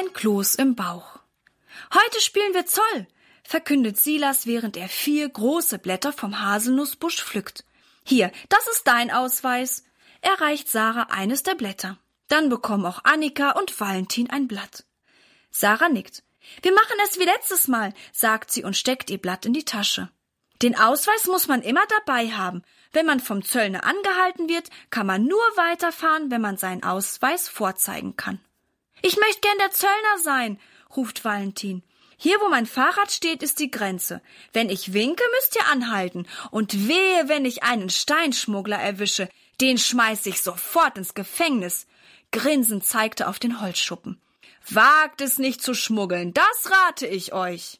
Ein Kloß im Bauch. »Heute spielen wir Zoll«, verkündet Silas, während er 4 große Blätter vom Haselnussbusch pflückt. »Hier, das ist dein Ausweis.« Er reicht Sarah eines der Blätter. Dann bekommen auch Annika und Valentin ein Blatt. Sarah nickt. »Wir machen es wie letztes Mal«, sagt sie und steckt ihr Blatt in die Tasche. Den Ausweis muss man immer dabei haben. Wenn man vom Zöllner angehalten wird, kann man nur weiterfahren, wenn man seinen Ausweis vorzeigen kann. »Ich möchte gern der Zöllner sein«, ruft Valentin. »Hier, wo mein Fahrrad steht, ist die Grenze. Wenn ich winke, müsst ihr anhalten. Und wehe, wenn ich einen Steinschmuggler erwische, den schmeiß ich sofort ins Gefängnis.« Grinsend zeigte auf den Holzschuppen. »Wagt es nicht zu schmuggeln, das rate ich euch.«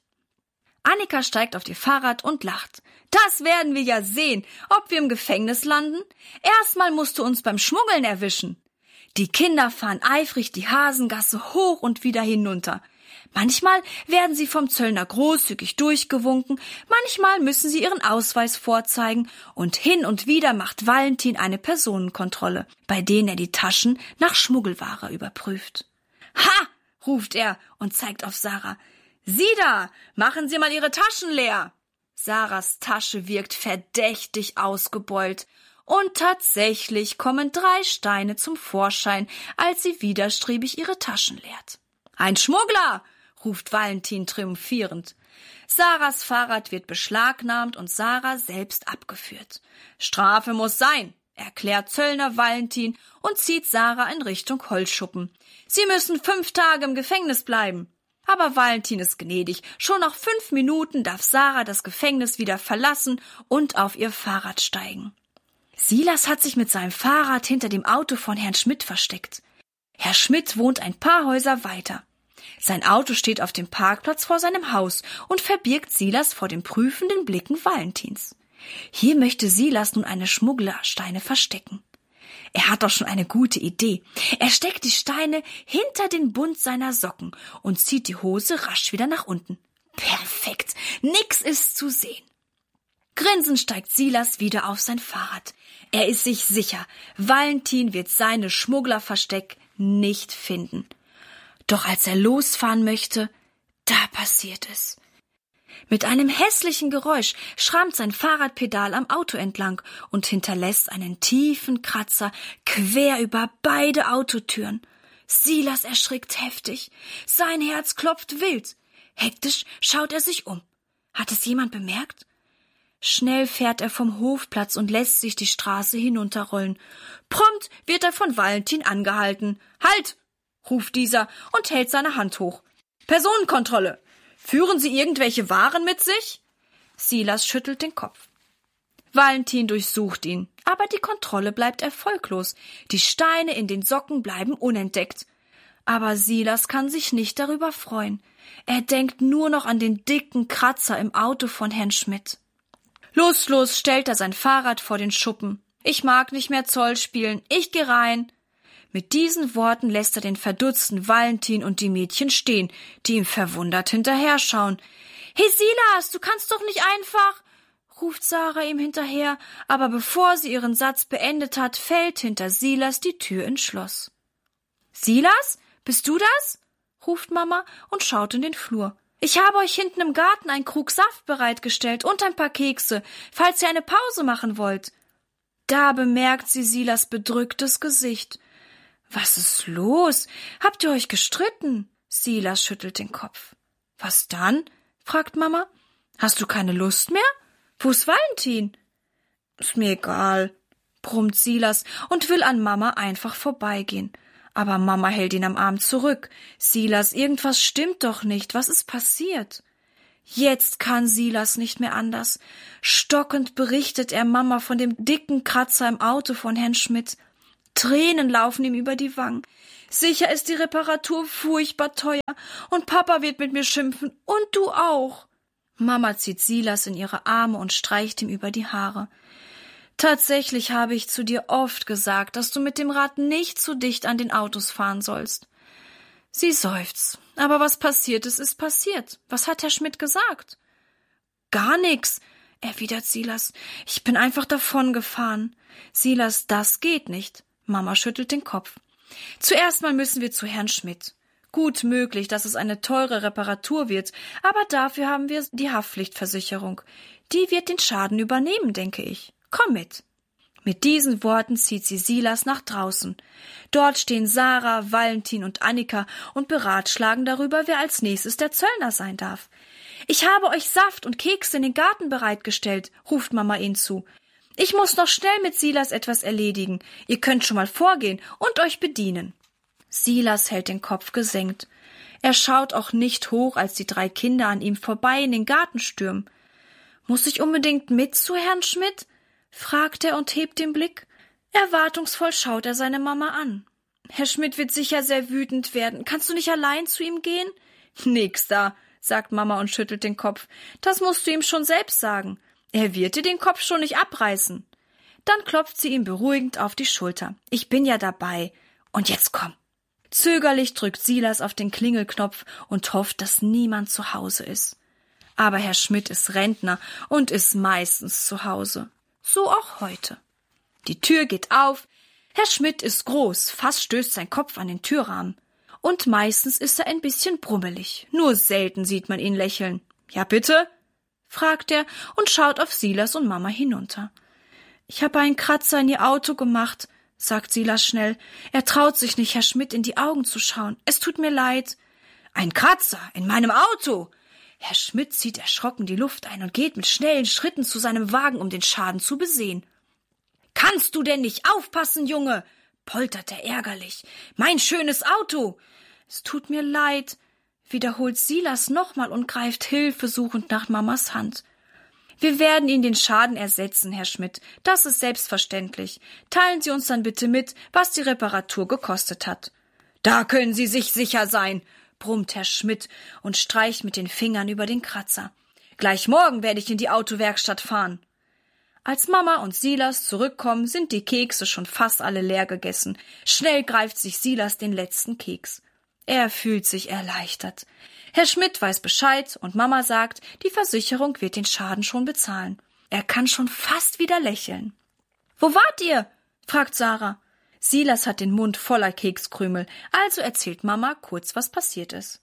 Annika steigt auf ihr Fahrrad und lacht. »Das werden wir ja sehen, ob wir im Gefängnis landen. Erstmal musst du uns beim Schmuggeln erwischen.« Die Kinder fahren eifrig die Hasengasse hoch und wieder hinunter. Manchmal werden sie vom Zöllner großzügig durchgewunken, manchmal müssen sie ihren Ausweis vorzeigen und hin und wieder macht Valentin eine Personenkontrolle, bei denen er die Taschen nach Schmuggelware überprüft. »Ha!« ruft er und zeigt auf Sarah. »Sie da, machen Sie mal Ihre Taschen leer!« Sarahs Tasche wirkt verdächtig ausgebeult. Und tatsächlich kommen 3 Steine zum Vorschein, als sie widerstrebig ihre Taschen leert. »Ein Schmuggler«, ruft Valentin triumphierend. Sarahs Fahrrad wird beschlagnahmt und Sarah selbst abgeführt. »Strafe muss sein«, erklärt Zöllner Valentin und zieht Sarah in Richtung Holzschuppen. »Sie müssen 5 Tage im Gefängnis bleiben.« Aber Valentin ist gnädig. Schon nach 5 Minuten darf Sarah das Gefängnis wieder verlassen und auf ihr Fahrrad steigen. Silas hat sich mit seinem Fahrrad hinter dem Auto von Herrn Schmidt versteckt. Herr Schmidt wohnt ein paar Häuser weiter. Sein Auto steht auf dem Parkplatz vor seinem Haus und verbirgt Silas vor den prüfenden Blicken Valentins. Hier möchte Silas nun eine Schmugglersteine verstecken. Er hat doch schon eine gute Idee. Er steckt die Steine hinter den Bund seiner Socken und zieht die Hose rasch wieder nach unten. Perfekt, nix ist zu sehen. Grinsend steigt Silas wieder auf sein Fahrrad. Er ist sich sicher, Valentin wird seine Schmugglerversteck nicht finden. Doch als er losfahren möchte, da passiert es. Mit einem hässlichen Geräusch schrammt sein Fahrradpedal am Auto entlang und hinterlässt einen tiefen Kratzer quer über beide Autotüren. Silas erschrickt heftig. Sein Herz klopft wild. Hektisch schaut er sich um. Hat es jemand bemerkt? Schnell fährt er vom Hofplatz und lässt sich die Straße hinunterrollen. Prompt wird er von Valentin angehalten. »Halt!« ruft dieser und hält seine Hand hoch. »Personenkontrolle! Führen Sie irgendwelche Waren mit sich?« Silas schüttelt den Kopf. Valentin durchsucht ihn, aber die Kontrolle bleibt erfolglos. Die Steine in den Socken bleiben unentdeckt. Aber Silas kann sich nicht darüber freuen. Er denkt nur noch an den dicken Kratzer im Auto von Herrn Schmidt. Lustlos stellt er sein Fahrrad vor den Schuppen. »Ich mag nicht mehr Zoll spielen, ich geh rein.« Mit diesen Worten lässt er den verdutzten Valentin und die Mädchen stehen, die ihm verwundert hinterher schauen. »Hey Silas, du kannst doch nicht einfach«, ruft Sarah ihm hinterher, aber bevor sie ihren Satz beendet hat, fällt hinter Silas die Tür ins Schloss. »Silas, bist du das?« ruft Mama und schaut in den Flur. »Ich habe euch hinten im Garten einen Krug Saft bereitgestellt und ein paar Kekse, falls ihr eine Pause machen wollt.« Da bemerkt sie Silas bedrücktes Gesicht. »Was ist los? Habt ihr euch gestritten?« Silas schüttelt den Kopf. »Was dann?« fragt Mama. »Hast du keine Lust mehr? Wo ist Valentin?« »Ist mir egal«, brummt Silas und will an Mama einfach vorbeigehen. Aber Mama hält ihn am Arm zurück. »Silas, irgendwas stimmt doch nicht. Was ist passiert?« Jetzt kann Silas nicht mehr anders. Stockend berichtet er Mama von dem dicken Kratzer im Auto von Herrn Schmidt. Tränen laufen ihm über die Wangen. Sicher ist die Reparatur furchtbar teuer und Papa wird mit mir schimpfen und du auch. Mama zieht Silas in ihre Arme und streicht ihm über die Haare. Tatsächlich habe ich zu dir oft gesagt, dass du mit dem Rad nicht zu dicht an den Autos fahren sollst. Sie seufzt. Aber was passiert ist, ist passiert. Was hat Herr Schmidt gesagt? Gar nix, erwidert Silas. Ich bin einfach davongefahren. Silas, das geht nicht. Mama schüttelt den Kopf. Zuerst mal müssen wir zu Herrn Schmidt. Gut möglich, dass es eine teure Reparatur wird, aber dafür haben wir die Haftpflichtversicherung. Die wird den Schaden übernehmen, denke ich. Komm mit. Mit diesen Worten zieht sie Silas nach draußen. Dort stehen Sarah, Valentin und Annika und beratschlagen darüber, wer als nächstes der Zöllner sein darf. »Ich habe euch Saft und Kekse in den Garten bereitgestellt«, ruft Mama ihnen zu. »Ich muss noch schnell mit Silas etwas erledigen. Ihr könnt schon mal vorgehen und euch bedienen.« Silas hält den Kopf gesenkt. Er schaut auch nicht hoch, als die 3 Kinder an ihm vorbei in den Garten stürmen. »Muss ich unbedingt mit zu Herrn Schmidt?« fragt er und hebt den Blick. Erwartungsvoll schaut er seine Mama an. »Herr Schmidt wird sicher sehr wütend werden. Kannst du nicht allein zu ihm gehen?« »Nix da«, sagt Mama und schüttelt den Kopf. »Das musst du ihm schon selbst sagen. Er wird dir den Kopf schon nicht abreißen.« Dann klopft sie ihm beruhigend auf die Schulter. »Ich bin ja dabei. Und jetzt komm.« Zögerlich drückt Silas auf den Klingelknopf und hofft, dass niemand zu Hause ist. Aber Herr Schmidt ist Rentner und ist meistens zu Hause. So auch heute. Die Tür geht auf. Herr Schmidt ist groß, fast stößt sein Kopf an den Türrahmen. Und meistens ist er ein bisschen brummelig. Nur selten sieht man ihn lächeln. »Ja, bitte?« fragt er und schaut auf Silas und Mama hinunter. »Ich habe einen Kratzer in ihr Auto gemacht«, sagt Silas schnell. Er traut sich nicht, Herr Schmidt in die Augen zu schauen. »Es tut mir leid.« »Ein Kratzer in meinem Auto?« Herr Schmidt zieht erschrocken die Luft ein und geht mit schnellen Schritten zu seinem Wagen, um den Schaden zu besehen. »Kannst du denn nicht aufpassen, Junge?« poltert er ärgerlich. »Mein schönes Auto!« »Es tut mir leid«, wiederholt Silas nochmal und greift hilfesuchend nach Mamas Hand. »Wir werden Ihnen den Schaden ersetzen, Herr Schmidt. Das ist selbstverständlich. Teilen Sie uns dann bitte mit, was die Reparatur gekostet hat.« »Da können Sie sich sicher sein«, brummt Herr Schmidt und streicht mit den Fingern über den Kratzer. »Gleich morgen werde ich in die Autowerkstatt fahren.« Als Mama und Silas zurückkommen, sind die Kekse schon fast alle leer gegessen. Schnell greift sich Silas den letzten Keks. Er fühlt sich erleichtert. Herr Schmidt weiß Bescheid und Mama sagt, die Versicherung wird den Schaden schon bezahlen. Er kann schon fast wieder lächeln. »Wo wart ihr?« fragt Sarah. Silas hat den Mund voller Kekskrümel, also erzählt Mama kurz, was passiert ist.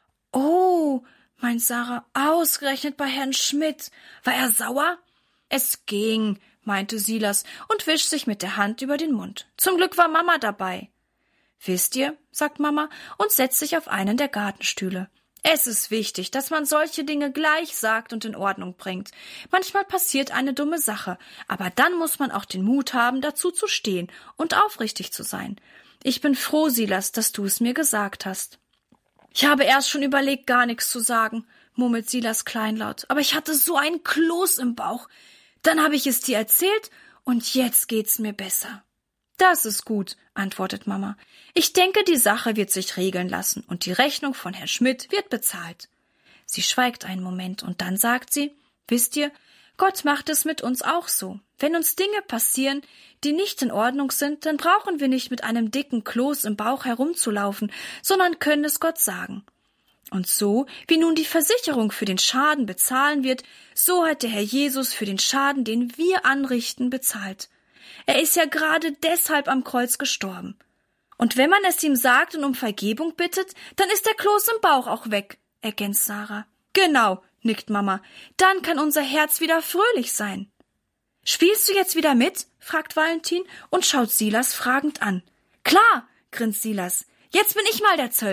»Oh«, meint Sarah, »ausgerechnet bei Herrn Schmidt. War er sauer?« »Es ging«, meinte Silas und wischt sich mit der Hand über den Mund. »Zum Glück war Mama dabei.« »Wisst ihr«, sagt Mama und setzt sich auf einen der Gartenstühle. »Es ist wichtig, dass man solche Dinge gleich sagt und in Ordnung bringt. Manchmal passiert eine dumme Sache, aber dann muss man auch den Mut haben, dazu zu stehen und aufrichtig zu sein. Ich bin froh, Silas, dass du es mir gesagt hast.« »Ich habe erst schon überlegt, gar nichts zu sagen«, murmelt Silas kleinlaut, »aber ich hatte so einen Kloß im Bauch. Dann habe ich es dir erzählt und jetzt geht's mir besser.« »Das ist gut«, antwortet Mama. »Ich denke, die Sache wird sich regeln lassen und die Rechnung von Herrn Schmidt wird bezahlt.« Sie schweigt einen Moment und dann sagt sie, »Wisst ihr, Gott macht es mit uns auch so. Wenn uns Dinge passieren, die nicht in Ordnung sind, dann brauchen wir nicht mit einem dicken Kloß im Bauch herumzulaufen, sondern können es Gott sagen. Und so, wie nun die Versicherung für den Schaden bezahlen wird, so hat der Herr Jesus für den Schaden, den wir anrichten, bezahlt. Er ist ja gerade deshalb am Kreuz gestorben. Und wenn man es ihm sagt und um Vergebung bittet, dann ist der Kloß im Bauch auch weg«, ergänzt Sarah. »Genau«, nickt Mama, »dann kann unser Herz wieder fröhlich sein.« »Spielst du jetzt wieder mit?«, fragt Valentin und schaut Silas fragend an. »Klar«, grinst Silas, »jetzt bin ich mal der Zöllner.«